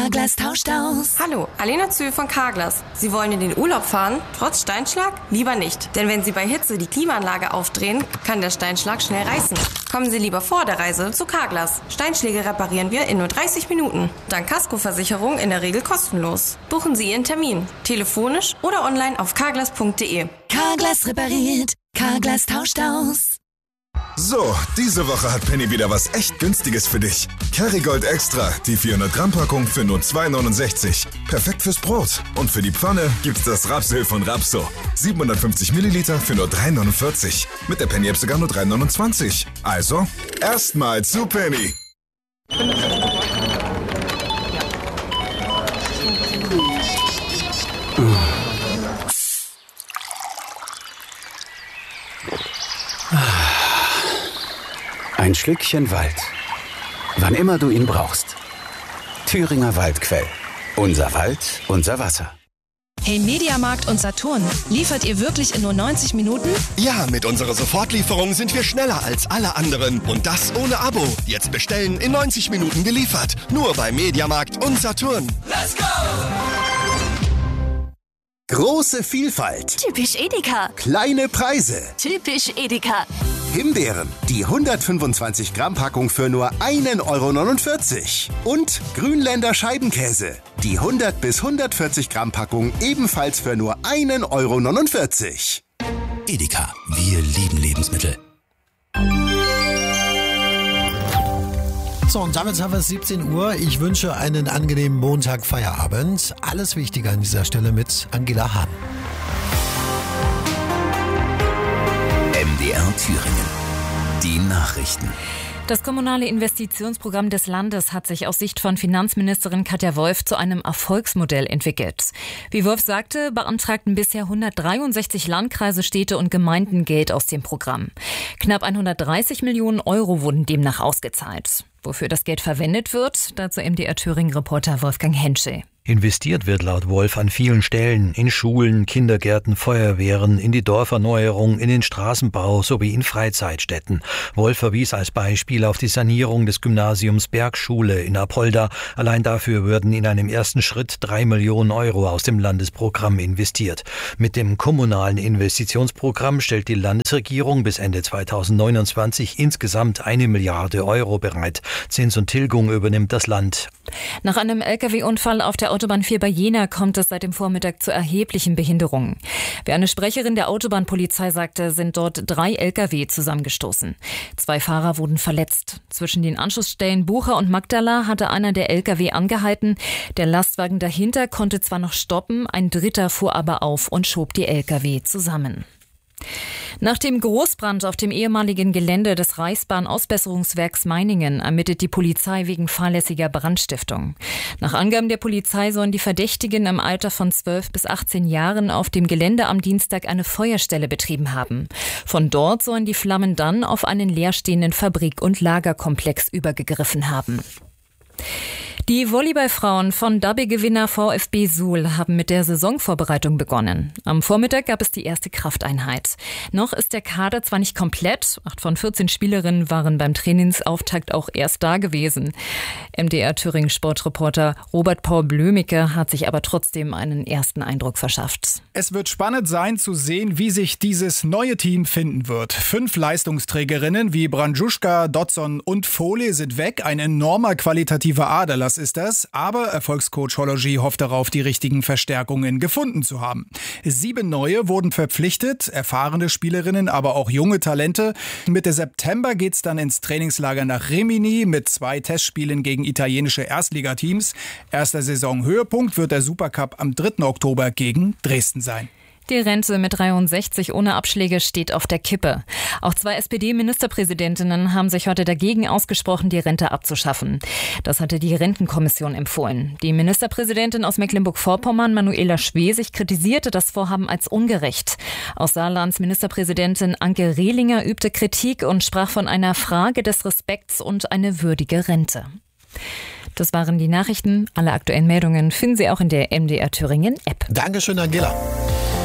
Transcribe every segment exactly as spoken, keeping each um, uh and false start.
Carglass tauscht aus. Hallo, Alena Zöhl von Carglass. Sie wollen in den Urlaub fahren, trotz Steinschlag? Lieber nicht, denn wenn Sie bei Hitze die Klimaanlage aufdrehen, kann der Steinschlag schnell reißen. Kommen Sie lieber vor der Reise zu Carglass. Steinschläge reparieren wir in nur dreißig Minuten. Dank Kaskoversicherung in der Regel kostenlos. Buchen Sie Ihren Termin, telefonisch oder online auf carglass punkt de. Carglass repariert, Carglass tauscht aus. So, diese Woche hat Penny wieder was echt Günstiges für dich. Kerrygold Extra, die vierhundert Gramm Packung für nur zwei neunundsechzig. Perfekt fürs Brot. Und für die Pfanne gibt's das Rapsöl von Rapso. siebenhundertfünfzig Milliliter für nur drei neunundvierzig. Mit der Penny-App sogar nur drei neunundzwanzig. Also, erstmal zu Penny. Ein Schlückchen Wald. Wann immer du ihn brauchst. Thüringer Waldquell. Unser Wald, unser Wasser. Hey Mediamarkt und Saturn, liefert ihr wirklich in nur neunzig Minuten? Ja, mit unserer Sofortlieferung sind wir schneller als alle anderen. Und das ohne Abo. Jetzt bestellen, in neunzig Minuten geliefert. Nur bei Mediamarkt und Saturn. Let's go! Große Vielfalt. Typisch Edeka. Kleine Preise. Typisch Edeka. Himbeeren, die hundertfünfundzwanzig Gramm Packung für nur ein Euro neunundvierzig. Und Grünländer Scheibenkäse, die hundert bis hundertvierzig Gramm Packung ebenfalls für nur ein Euro neunundvierzig. Edeka, wir lieben Lebensmittel. So, und damit haben wir es siebzehn Uhr. Ich wünsche einen angenehmen Montag, Feierabend. Alles Wichtige an dieser Stelle mit Angela Hahn. M D R Thüringen. Die Nachrichten. Das kommunale Investitionsprogramm des Landes hat sich aus Sicht von Finanzministerin Katja Wolf zu einem Erfolgsmodell entwickelt. Wie Wolf sagte, beantragten bisher hundertdreiundsechzig Landkreise, Städte und Gemeinden Geld aus dem Programm. Knapp hundertdreißig Millionen Euro wurden demnach ausgezahlt. Wofür das Geld verwendet wird, dazu M D R Thüringen-Reporter Wolfgang Henschel. Investiert wird laut Wolf an vielen Stellen, in Schulen, Kindergärten, Feuerwehren, in die Dorferneuerung, in den Straßenbau sowie in Freizeitstätten. Wolf verwies als Beispiel auf die Sanierung des Gymnasiums Bergschule in Apolda. Allein dafür würden in einem ersten Schritt drei Millionen Euro aus dem Landesprogramm investiert. Mit dem kommunalen Investitionsprogramm stellt die Landesregierung bis Ende zweitausendneunundzwanzig insgesamt eine Milliarde Euro bereit. Zins und Tilgung übernimmt das Land. Nach einem L K W-Unfall auf der Autobahn vier bei Jena kommt es seit dem Vormittag zu erheblichen Behinderungen. Wie eine Sprecherin der Autobahnpolizei sagte, sind dort drei L K W zusammengestoßen. Zwei Fahrer wurden verletzt. Zwischen den Anschlussstellen Bucher und Magdala hatte einer der L K W angehalten. Der Lastwagen dahinter konnte zwar noch stoppen, ein dritter fuhr aber auf und schob die L K W zusammen. Nach dem Großbrand auf dem ehemaligen Gelände des Reichsbahn-Ausbesserungswerks Meiningen ermittelt die Polizei wegen fahrlässiger Brandstiftung. Nach Angaben der Polizei sollen die Verdächtigen im Alter von zwölf bis achtzehn Jahren auf dem Gelände am Dienstag eine Feuerstelle betrieben haben. Von dort sollen die Flammen dann auf einen leerstehenden Fabrik- und Lagerkomplex übergegriffen haben. Die Volleyballfrauen von Derby-Gewinner VfB Suhl haben mit der Saisonvorbereitung begonnen. Am Vormittag gab es die erste Krafteinheit. Noch ist der Kader zwar nicht komplett, acht von vierzehn Spielerinnen waren beim Trainingsauftakt auch erst da gewesen. M D R Thüringen Sportreporter Robert Paul Blömicke hat sich aber trotzdem einen ersten Eindruck verschafft. Es wird spannend sein zu sehen, wie sich dieses neue Team finden wird. Fünf Leistungsträgerinnen wie Brandjuschka, Dodson und Fohle sind weg. Ein enormer qualitativer Aderlass ist das, aber Erfolgscoach Hollogy hofft darauf, die richtigen Verstärkungen gefunden zu haben. Sieben neue wurden verpflichtet, erfahrene Spielerinnen, aber auch junge Talente. Mitte September geht's dann ins Trainingslager nach Rimini mit zwei Testspielen gegen italienische Erstligateams. Erster Saisonhöhepunkt wird der Supercup am dritten Oktober gegen Dresden sein. Die Rente mit dreiundsechzig ohne Abschläge steht auf der Kippe. Auch zwei S P D-Ministerpräsidentinnen haben sich heute dagegen ausgesprochen, die Rente abzuschaffen. Das hatte die Rentenkommission empfohlen. Die Ministerpräsidentin aus Mecklenburg-Vorpommern, Manuela Schwesig, kritisierte das Vorhaben als ungerecht. Aus Saarlands Ministerpräsidentin Anke Rehlinger übte Kritik und sprach von einer Frage des Respekts und eine würdige Rente. Das waren die Nachrichten. Alle aktuellen Meldungen finden Sie auch in der M D R Thüringen App. Dankeschön, Angela.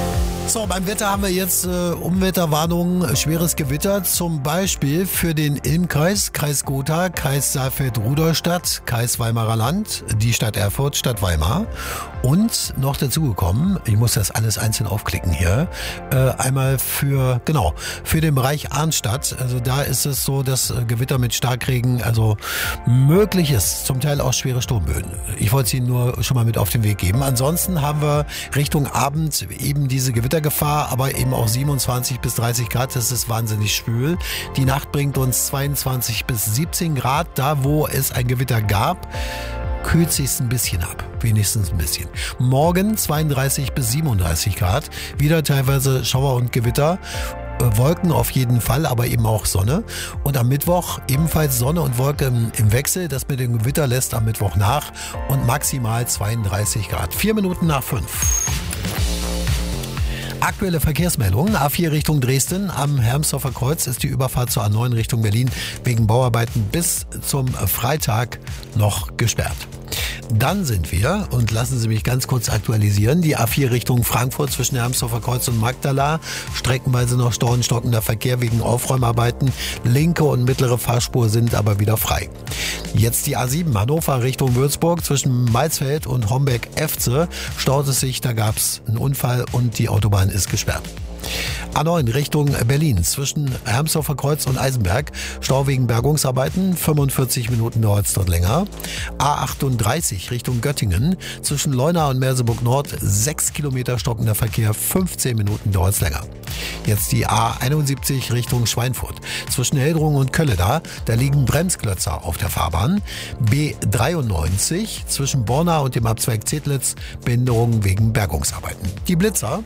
So, beim Wetter haben wir jetzt äh, Unwetterwarnungen, schweres Gewitter, zum Beispiel für den Ilmkreis, Kreis Gotha, Kreis Saalfeld-Rudolstadt, Kreis Weimarer Land, die Stadt Erfurt, Stadt Weimar. Und noch dazugekommen, ich muss das alles einzeln aufklicken hier, äh, einmal für, genau, für den Bereich Arnstadt. Also da ist es so, dass äh, Gewitter mit Starkregen also möglich ist, zum Teil auch schwere Sturmböen. Ich wollte es Ihnen nur schon mal mit auf den Weg geben. Ansonsten haben wir Richtung Abend eben diese Gewittergefahr, aber eben auch siebenundzwanzig bis dreißig Grad. Das ist wahnsinnig schwül. Die Nacht bringt uns zweiundzwanzig bis siebzehn Grad. Da, wo es ein Gewitter gab, kühlt sich's ein bisschen ab. Wenigstens ein bisschen. Morgen zweiunddreißig bis siebenunddreißig Grad. Wieder teilweise Schauer und Gewitter. Wolken auf jeden Fall, aber eben auch Sonne. Und am Mittwoch ebenfalls Sonne und Wolken im Wechsel. Das mit dem Gewitter lässt am Mittwoch nach. Und maximal zweiunddreißig Grad. Vier Minuten nach fünf. Aktuelle Verkehrsmeldungen. A vier Richtung Dresden. Am Hermsdorfer Kreuz ist die Überfahrt zur A neun Richtung Berlin wegen Bauarbeiten bis zum Freitag noch gesperrt. Dann sind wir, und lassen Sie mich ganz kurz aktualisieren, die A vier Richtung Frankfurt zwischen Hermsdorfer Kreuz und Magdala. Streckenweise noch Stau und stockender Verkehr wegen Aufräumarbeiten. Linke und mittlere Fahrspur sind aber wieder frei. Jetzt die A sieben Hannover Richtung Würzburg zwischen Maisfeld und Homberg-Efze. Staut es sich, da gab es einen Unfall und die Autobahn ist gesperrt. A neun Richtung Berlin zwischen Hermsdorfer Kreuz und Eisenberg. Stau wegen Bergungsarbeiten. fünfundvierzig Minuten dauert es dort länger. A achtunddreißig Richtung Göttingen zwischen Leuna und Merseburg Nord. sechs Kilometer stockender Verkehr. fünfzehn Minuten dauert es länger. Jetzt die A einundsiebzig Richtung Schweinfurt. Zwischen Heldrungen und Kölleda. Da liegen Bremsklötzer auf der Fahrbahn. B dreiundneunzig zwischen Borna und dem Abzweig Zedlitz. Behinderungen wegen Bergungsarbeiten. Die Blitzer.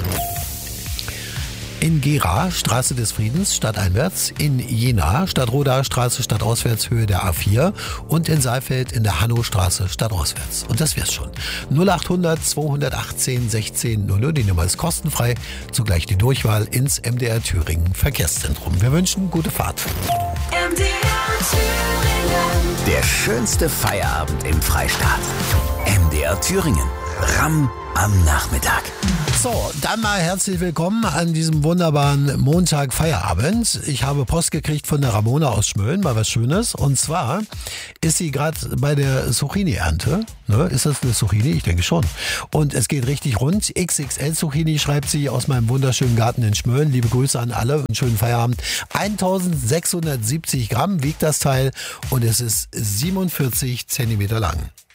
In Gera, Straße des Friedens, stadteinwärts. In Jena, Stadtroda, Straße stadtauswärts, Höhe der A vier. Und in Saalfeld in der Hannowstraße, stadtauswärts. Und das wär's schon. null achthundert zweihundertachtzehn sechzehn null null. Die Nummer ist kostenfrei. Zugleich die Durchwahl ins M D R Thüringen Verkehrszentrum. Wir wünschen gute Fahrt. M D R Thüringen. Der schönste Feierabend im Freistaat. M D R Thüringen. Ramm am Nachmittag. So, dann mal herzlich willkommen an diesem wunderbaren Montag Feierabend. Ich habe Post gekriegt von der Ramona aus Schmölln, mal was Schönes. Und zwar ist sie gerade bei der Zucchini-Ernte. Ne? Ist das eine Zucchini? Ich denke schon. Und es geht richtig rund. X X L Zucchini, schreibt sie, aus meinem wunderschönen Garten in Schmölln. Liebe Grüße an alle und schönen Feierabend. eintausendsechshundertsiebzig Gramm wiegt das Teil und es ist siebenundvierzig Zentimeter lang.